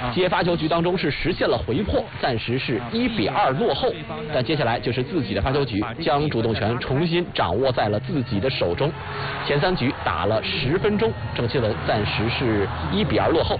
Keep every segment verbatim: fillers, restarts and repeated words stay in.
接发球局当中是实现了回破，暂时是一比二落后。但接下来就是自己的发球局，将主动权重新掌握在了自己的手中。前三局打了十分钟，郑钦文暂时是一比二落后。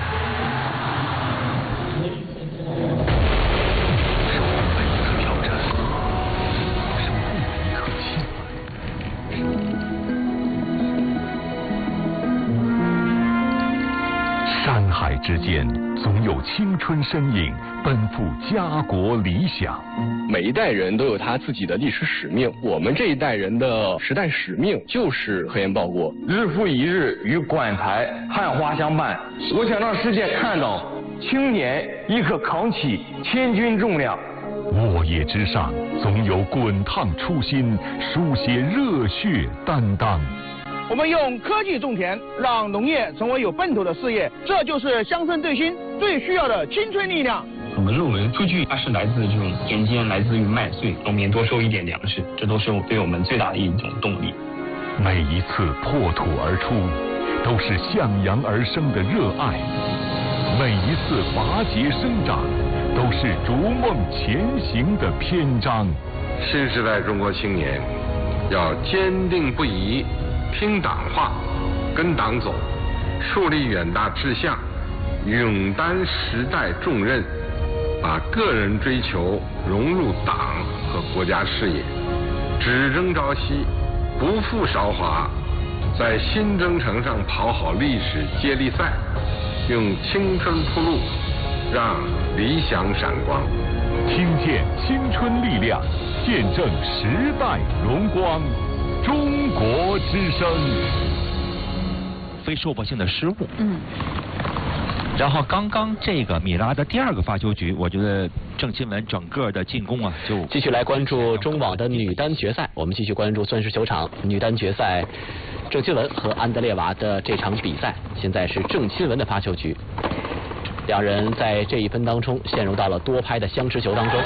山海之间，总有青春身影奔赴家国理想。 每一代人都有他自己的历史使命，我们这一代人的时代使命就是核烟报国。 日复一日与馆台汉花相伴，我想让世界看到青年亦可扛起千钧重量。 沃野之上，总有滚烫初心，书写热血担当。 我们用科技种田，让农业成为有奔头的事业，这就是乡村振兴最需要的青春力量。 我们认为，数据它是来自这种田间，来自于麦穗，农民多收一点粮食，这都是对我们最大的一种动力。 每一次破土而出，都是向阳而生的热爱；每一次拔节生长，都是逐梦前行的篇章。 新时代中国青年要坚定不移听党话，跟党走，树立远大志向，勇担时代重任，把个人追求融入党和国家事业，只争朝夕，不负韶华，在新征程上跑好历史接力赛，用青春铺路，让理想闪光。 听见青春力量，见证时代荣光。中国之声。 非受迫性的失误。 嗯。 然后刚刚这个米拉的第二个发球局，我觉得郑钦文整个的进攻啊，就继续来关注中网的女单决赛。我们继续关注钻石球场女单决赛，郑钦文和安德烈娃的这场比赛。现在是郑钦文的发球局，两人在这一分当中陷入到了多拍的相持球当中。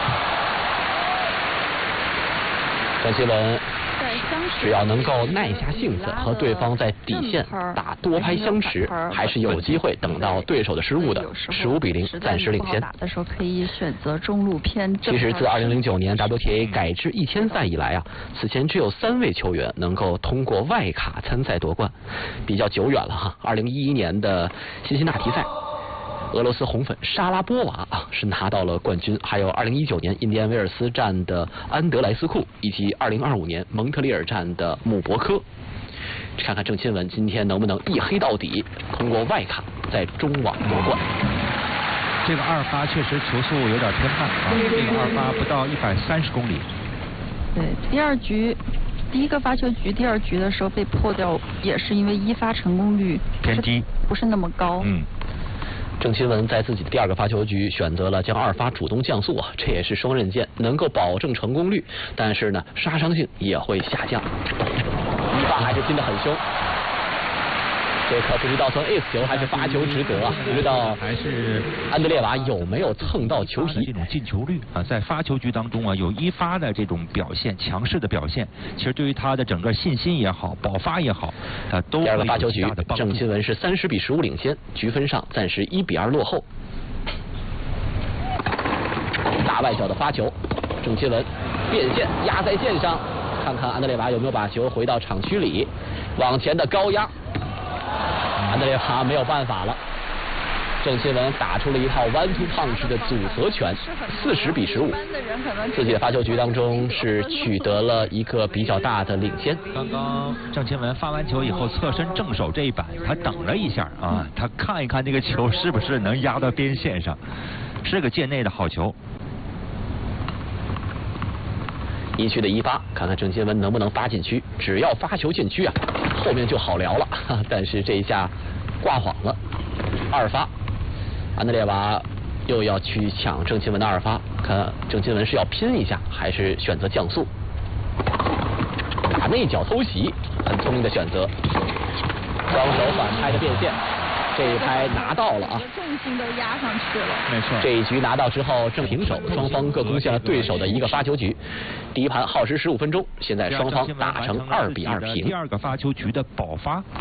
郑钦文只要能够耐下性子，和对方在底线打多拍相持，还是有机会等到对手的失误的。十五比零，暂时领先。 打的时候可以选择中路偏正。 其实自二零零九年 W T A 改制一千赛以来啊，此前只有三位球员能够通过外卡参赛夺冠，比较久远了哈。二零一一年的辛辛那提赛，俄罗斯红粉莎拉波娃啊是拿到了冠军，还有二零一九年印第安维尔斯站的安德莱斯库，以及二零二五年蒙特利尔站的姆博科。看看郑钦文今天能不能一黑到底，通过外卡在中网夺冠。 这个二发确实球速有点偏慢啊，这个二发不到一百三十公里。 对，第二局。第一个发球局，第二局的时候被破掉，也是因为一发成功率偏低， 不是那么高。 嗯， 郑钦文在自己的第二个发球局选择了将二发主动降速啊，这也是双刃剑，能够保证成功率，但是呢，杀伤性也会下降。一发还是拼得很凶。这可不知道从 ace 球还是发球值得啊！不知道还是安德烈娃有没有蹭到球皮？ 这种进球率啊，在发球局当中啊，有一发的这种表现，强势的表现，其实对于他的整个信心也好，保发也好，啊，都第二个发球局，郑钦文是三十比十五领先，局分上暂时一比二落后。大外角的发球，郑钦文变线压在线上，看看安德烈娃有没有把球回到场区里，往前的高压。安德烈娃没有办法了，郑钦文打出了一套 one two punch 的组合拳，四十比十五，自己的发球局当中是取得了一个比较大的领先。 刚刚郑钦文发完球以后侧身正手这一板，他等了一下啊，他看一看这个球是不是能压到边线上，是个界内的好球。 一区的一发，看看郑钦文能不能发进区，只要发球进区啊，后面就好聊了。但是这一下挂晃了，二发，安德烈娃又要去抢郑钦文的二发，看郑钦文是要拼一下，还是选择降速？打内角偷袭，很聪明的选择，双手反拍的变线。这一拍拿到了啊！ 重心都压上去了。 没错。 这一局拿到之后正平手，双方各攻陷了对手的一个发球局。第一盘耗时十五分钟，现在双方打成二比二平。 第二个发球局的保发。